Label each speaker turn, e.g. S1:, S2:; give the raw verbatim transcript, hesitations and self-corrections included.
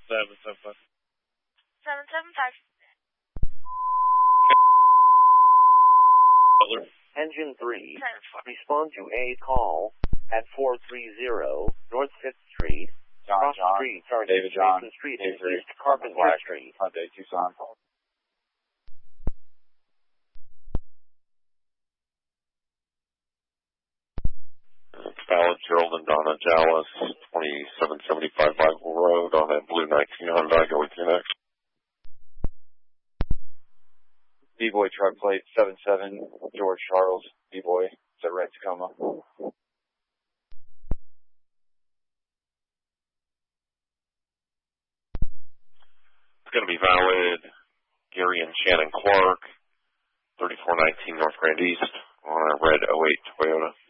S1: seven seven five.
S2: seven seven five.
S1: Butler.
S3: Engine three, respond to a call at four three zero North fifth Street,
S4: John,
S3: Cross
S4: John,
S3: Street, sorry,
S4: David John,
S3: Mason Street,
S4: David
S3: and East Carpenter Street.
S4: Hyundai Tucson.
S5: Valid, Gerald and Donna Jallis, twenty-seven seventy-five Bible Road on that blue nineteen Hyundai. Go with you next.
S4: B-Boy truck plate seven seven, George Charles, B-Boy, is that right, Tacoma?
S5: It's going to be valid, Gary and Shannon Clark, thirty-four nineteen North Grand East on a red oh eight Toyota.